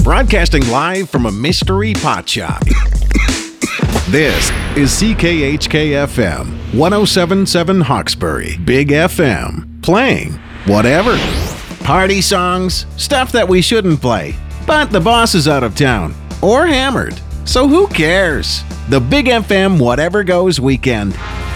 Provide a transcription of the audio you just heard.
Broadcasting live from a mystery pot shop. This is CKHK-FM 1077 Hawkesbury, Big FM, playing whatever. Party songs, stuff that we shouldn't play, but the boss is out of town or hammered, so who cares? The Big FM Whatever Goes Weekend.